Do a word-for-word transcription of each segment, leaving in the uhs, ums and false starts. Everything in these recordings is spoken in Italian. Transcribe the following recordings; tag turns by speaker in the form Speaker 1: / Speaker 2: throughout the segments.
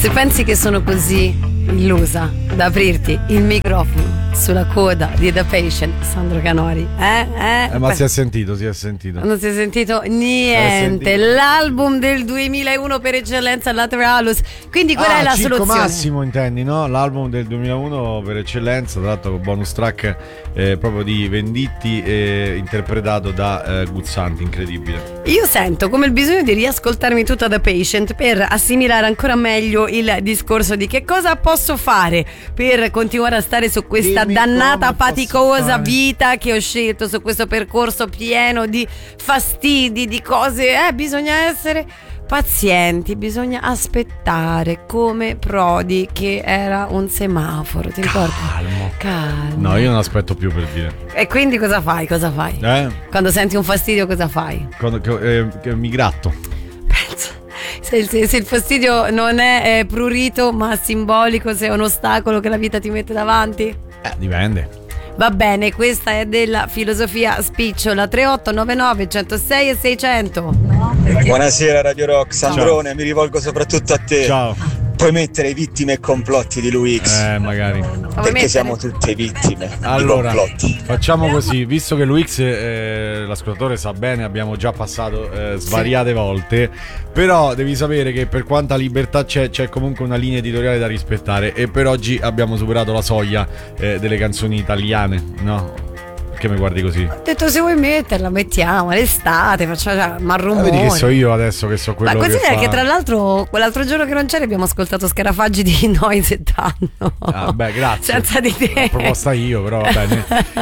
Speaker 1: Se pensi che sono così illusa da aprirti il microfono sulla coda di The Patient, Sandro Canori, eh? eh?
Speaker 2: eh ma si è sentito, si è sentito.
Speaker 1: Non si è sentito niente. Sentito. L'album del duemilauno per eccellenza, Lateralus. Quindi quella
Speaker 2: ah,
Speaker 1: è la
Speaker 2: Circo
Speaker 1: soluzione.
Speaker 2: Massimo intendi, no? L'album del duemilauno per eccellenza, tra l'altro con bonus track eh, proprio di Venditti, eh, interpretato da eh, Guzzanti, incredibile.
Speaker 1: Io sento come il bisogno di riascoltarmi tutta The Patient per assimilare ancora meglio il discorso di che cosa posso fare per continuare a stare su questa Dimmi dannata faticosa vita che ho scelto, su questo percorso pieno di fastidi, di cose. Eh, bisogna essere pazienti, bisogna aspettare, come Prodi che era un semaforo, ti ricordi?
Speaker 2: Calmo.
Speaker 1: Calmo.
Speaker 2: No, io non aspetto più, per dire.
Speaker 1: E quindi cosa fai? Cosa fai?
Speaker 2: Eh?
Speaker 1: Quando senti un fastidio cosa fai?
Speaker 2: Quando, che, eh, che mi gratto.
Speaker 1: Penso. Se il, se il fastidio non è eh, prurito ma simbolico, se è un ostacolo che la vita ti mette davanti?
Speaker 2: Eh, dipende.
Speaker 1: Va bene, questa è della filosofia spicciola. Tre otto nove nove uno zero sei e seicento.
Speaker 3: Buonasera Radio Rock, Sandrone. Ciao. Mi rivolgo soprattutto a te.
Speaker 2: Ciao.
Speaker 3: Puoi mettere vittime e complotti di Lui X?
Speaker 2: Eh, magari.
Speaker 3: Perché siamo tutte vittime
Speaker 2: allora,
Speaker 3: di complotti.
Speaker 2: Facciamo così, visto che Lui X, eh, l'ascoltatore sa bene, abbiamo già passato eh, svariate sì. volte, però devi sapere che per quanta libertà c'è, c'è comunque una linea editoriale da rispettare, e per oggi abbiamo superato la soglia eh, delle canzoni italiane, no? Perché mi guardi così? Ho
Speaker 1: detto, se vuoi metterla, mettiamo l'estate, facciamo cioè, marromoni.
Speaker 2: Vedi che so io adesso che so quello
Speaker 1: Ma
Speaker 2: che
Speaker 1: considera
Speaker 2: fa...
Speaker 1: che tra l'altro quell'altro giorno che non c'eri abbiamo ascoltato Scarafaggi di Noise Tanno.
Speaker 2: Ah, beh, grazie.
Speaker 1: Senza di te.
Speaker 2: L'ho proposta io, però va bene.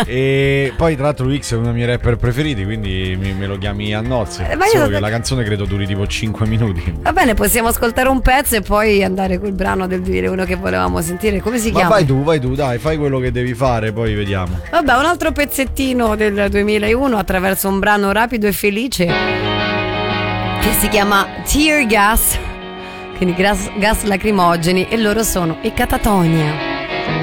Speaker 2: E poi tra l'altro X è uno dei miei rapper preferiti, quindi mi, me lo chiami a nozze. Eh, Solo che la canzone credo duri tipo cinque minuti.
Speaker 1: Va bene, possiamo ascoltare un pezzo e poi andare col brano del duemilauno che volevamo sentire. Come si
Speaker 2: Ma
Speaker 1: chiama?
Speaker 2: Ma vai tu, vai tu, dai, fai quello che devi fare, poi vediamo.
Speaker 1: Vabbè, un altro pezzettino del duemilauno attraverso un brano rapido e felice che si chiama Tear Gas, quindi gas, gas lacrimogeni, e loro sono i Catatonia.